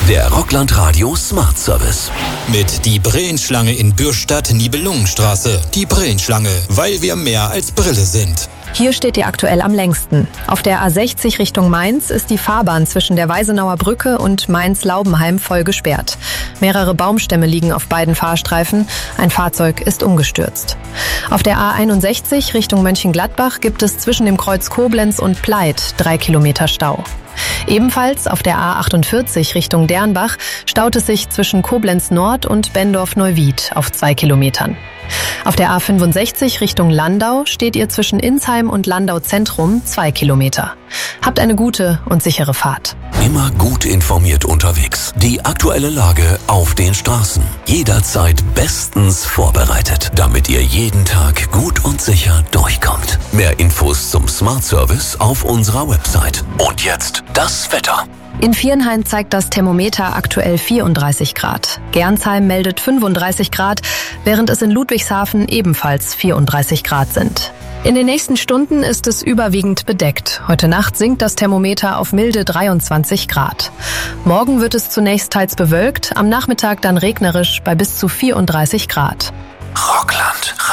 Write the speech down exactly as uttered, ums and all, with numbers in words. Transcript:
Der Rockland Radio Smart Service. Mit die Brillenschlange in Bürstadt-Nibelungenstraße. Die Brillenschlange, weil wir mehr als Brille sind. Hier steht ihr aktuell am längsten. Auf der A sechzig Richtung Mainz ist die Fahrbahn zwischen der Weisenauer Brücke und Mainz-Laubenheim voll gesperrt. Mehrere Baumstämme liegen auf beiden Fahrstreifen. Ein Fahrzeug ist umgestürzt. Auf der A einundsechzig Richtung Mönchengladbach gibt es zwischen dem Kreuz Koblenz und Pleit drei Kilometer Stau. Ebenfalls auf der A achtundvierzig Richtung Dernbach staut es sich zwischen Koblenz Nord und Bendorf-Neuwied auf zwei Kilometern. Auf der A fünfundsechzig Richtung Landau steht ihr zwischen Insheim und Landau Zentrum zwei Kilometer. Habt eine gute und sichere Fahrt. Immer gut informiert unterwegs. Die aktuelle Lage auf den Straßen. Jederzeit bestens vorbereitet, damit ihr jeden Tag gut und sicher durchkommt. Mehr Infos zum Smart Service auf unserer Website. Und jetzt das Wetter. In Viernhain zeigt das Thermometer aktuell vierunddreißig Grad. Gernsheim meldet fünfunddreißig Grad, während es in Ludwigshafen ebenfalls vierunddreißig Grad sind. In den nächsten Stunden ist es überwiegend bedeckt. Heute Nacht sinkt das Thermometer auf milde dreiundzwanzig Grad. Morgen wird es zunächst teils bewölkt, am Nachmittag dann regnerisch bei bis zu vierunddreißig Grad. Rockland